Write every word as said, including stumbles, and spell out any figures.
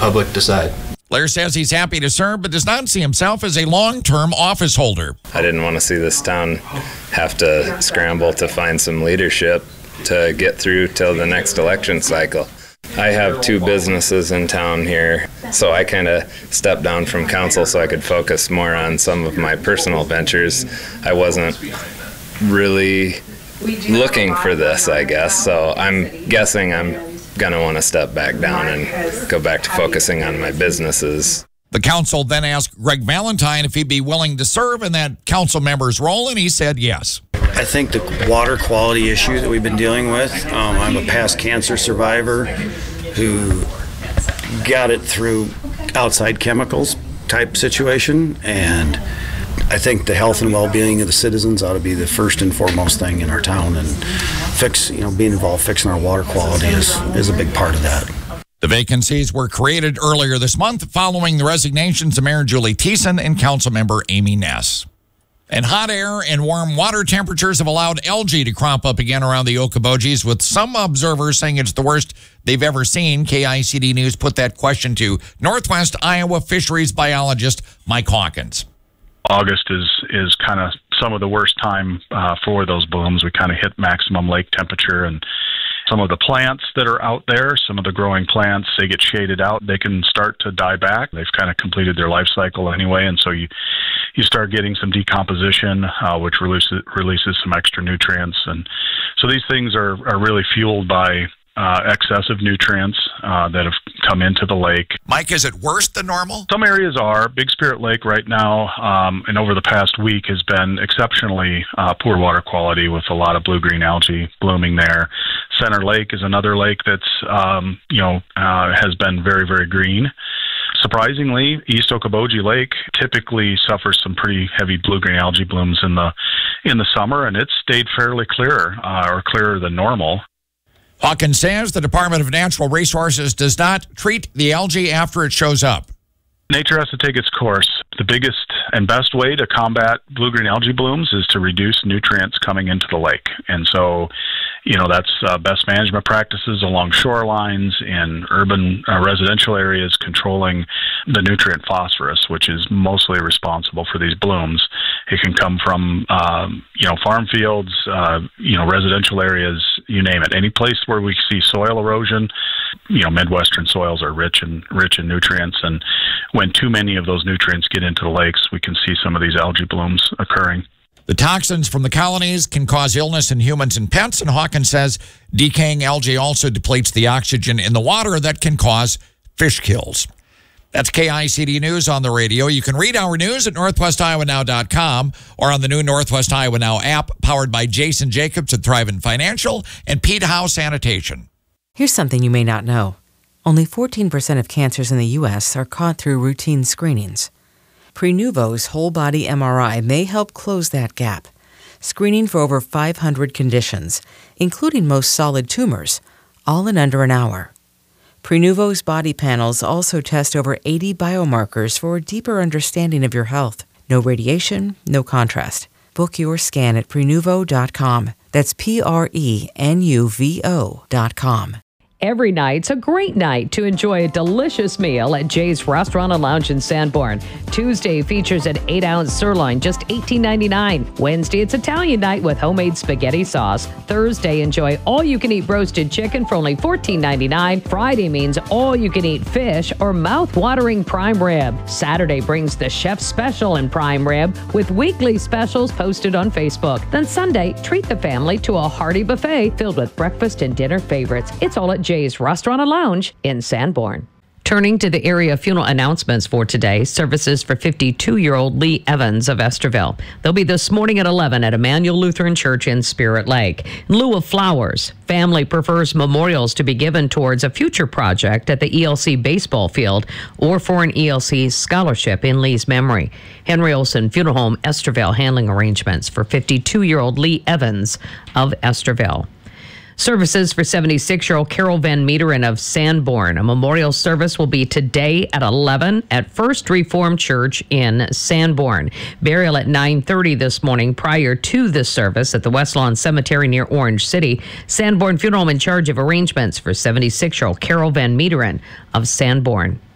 public decide. Blair says he's happy to serve, but does not see himself as a long-term office holder. I didn't want to see this town have to scramble to find some leadership to get through till the next election cycle. I have two businesses in town here, so I kind of stepped down from council so I could focus more on some of my personal ventures. I wasn't really looking for this, I guess, so I'm guessing I'm going to want to step back down and go back to focusing on my businesses. The council then asked Greg Valentine if he'd be willing to serve in that council member's role, and he said yes. I think the water quality issue that we've been dealing with, um, I'm a past cancer survivor who got it through outside chemicals type situation, and I think the health and well-being of the citizens ought to be the first and foremost thing in our town, and fix, you know, being involved fixing our water quality is, is a big part of that. The vacancies were created earlier this month following the resignations of Mayor Julie Thiessen and Councilmember Amy Ness. And hot air and warm water temperatures have allowed algae to crop up again around the Okobojies, with some observers saying it's the worst they've ever seen. K I C D News put that question to Northwest Iowa fisheries biologist Mike Hawkins. August is is kind of some of the worst time uh, for those blooms. We kind of hit maximum lake temperature, and some of the plants that are out there, some of the growing plants, they get shaded out. They can start to die back. They've kind of completed their life cycle anyway, and so you you start getting some decomposition, uh, which releases releases some extra nutrients. And so these things are, are really fueled by uh, excessive nutrients uh, that have come into the lake. Mike, is it worse than normal? Some areas are. Big Spirit Lake right now, um, and over the past week, has been exceptionally uh, poor water quality with a lot of blue-green algae blooming there. Center Lake is another lake that's, um, you know, uh, has been very, very green. Surprisingly, East Okoboji Lake typically suffers some pretty heavy blue-green algae blooms in the in the summer, and it's stayed fairly clear, uh, or clearer than normal. Hawkins says the Department of Natural Resources does not treat the algae after it shows up. Nature has to take its course. The biggest and best way to combat blue-green algae blooms is to reduce nutrients coming into the lake. And so, you know, that's uh, best management practices along shorelines in urban uh, residential areas, controlling the nutrient phosphorus, which is mostly responsible for these blooms. It can come from, um, you know, farm fields, uh, you know, residential areas, you name it. Any place where we see soil erosion, you know, Midwestern soils are rich in, rich in nutrients, and when too many of those nutrients get into the lakes, we can see some of these algae blooms occurring. The toxins from the colonies can cause illness in humans and pets, and Hawkins says decaying algae also depletes the oxygen in the water that can cause fish kills. That's K I C D News on the radio. You can read our news at northwest iowa now dot com or on the new Northwest Iowa Now app, powered by Jason Jacobs at Thrivent Financial and Pete Howe Sanitation. Here's something you may not know. Only fourteen percent of cancers in the U S are caught through routine screenings. Prenuvo's whole-body M R I may help close that gap, screening for over five hundred conditions, including most solid tumors, all in under an hour. Prenuvo's body panels also test over eighty biomarkers for a deeper understanding of your health. No radiation, no contrast. Book your scan at prenuvo dot com. That's P R E N U V O dot com. Every night's a great night to enjoy a delicious meal at Jay's Restaurant and Lounge in Sanborn. Tuesday features an eight ounce sirloin, just eighteen ninety-nine. Wednesday, it's Italian night with homemade spaghetti sauce. Thursday, enjoy all-you-can-eat roasted chicken for only fourteen ninety-nine. Friday means all-you-can-eat fish or mouth-watering prime rib. Saturday brings the chef special in prime rib with weekly specials posted on Facebook. Then Sunday, treat the family to a hearty buffet filled with breakfast and dinner favorites. It's all at Jay's Restaurant and Lounge in Sanborn. Turning to the area funeral announcements for today, services for fifty-two-year-old Lee Evans of Esterville. They'll be this morning at eleven at Emmanuel Lutheran Church in Spirit Lake. In lieu of flowers, family prefers memorials to be given towards a future project at the E L C baseball field or for an E L C scholarship in Lee's memory. Henry Olson Funeral Home, Esterville, handling arrangements for fifty-two-year-old Lee Evans of Esterville. Services for seventy-six-year-old Carol Van Meteren of Sanborn. A memorial service will be today at eleven at First Reformed Church in Sanborn. Burial at nine thirty this morning prior to this service at the West Lawn Cemetery near Orange City. Sanborn Funeral Home in charge of arrangements for seventy-six-year-old Carol Van Meteren of Sanborn.